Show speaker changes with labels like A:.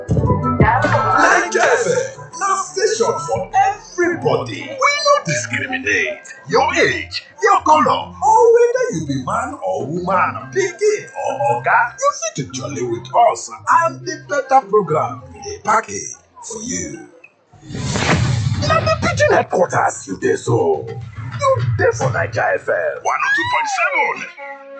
A: Naija FM, na station for everybody. We no discriminate. Your age, your color, or whether you be man or woman, pikin or oga, you fit to jolly with us and the better program we dey package for you. Na the Pidgin headquarters you dey so. You dey for Naija FM 102.7.